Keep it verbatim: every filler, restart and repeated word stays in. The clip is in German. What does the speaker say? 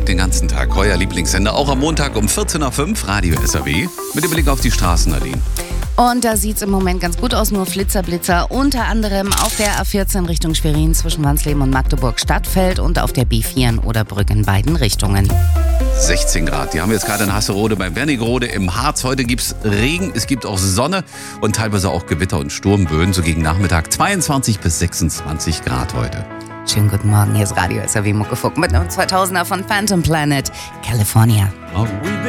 den ganzen Tag. Euer Lieblingssender, auch am Montag um vierzehn Uhr fünf, Radio S R W. Mit dem Blick auf die Straßen, Nadine. Und da sieht es im Moment ganz gut aus, nur Flitzer, Blitzer. Unter anderem auf der A vierzehn Richtung Schwerin zwischen Wansleben und Magdeburg-Stadtfeld und auf der B vier in Oderbrück in beiden Richtungen. sechzehn Grad. Die haben wir jetzt gerade in Hasserode beim Wernigerode im Harz. Heute gibt es Regen, es gibt auch Sonne und teilweise auch Gewitter und Sturmböen. So gegen Nachmittag zweiundzwanzig bis sechsundzwanzig Grad heute. Schönen guten Morgen, hier ist Radio S R W Muckefuck mit einem zweitausender von Phantom Planet, California. Oh.